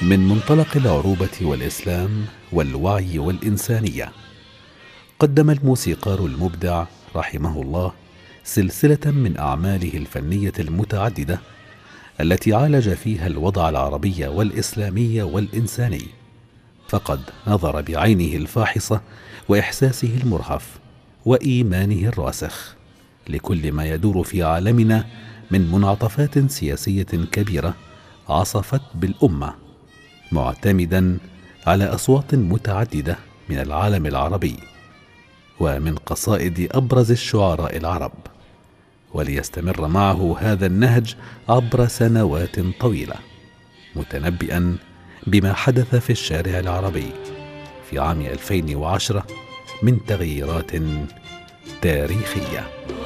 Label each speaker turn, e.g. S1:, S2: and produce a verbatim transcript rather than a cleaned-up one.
S1: من منطلق العروبة والإسلام والوعي والإنسانية، قدم الموسيقار المبدع رحمه الله سلسلة من أعماله الفنية المتعددة التي عالج فيها الوضع العربي والإسلامي والإنساني، فقد نظر بعينه الفاحصة وإحساسه المرهف وإيمانه الراسخ لكل ما يدور في عالمنا من منعطفات سياسية كبيرة عصفت بالأمة، معتمدا على أصوات متعددة من العالم العربي ومن قصائد أبرز الشعراء العرب، وليستمر معه هذا النهج عبر سنوات طويلة، متنبئا بما حدث في الشارع العربي في عام ألفين وعشرة من تغييرات تاريخية.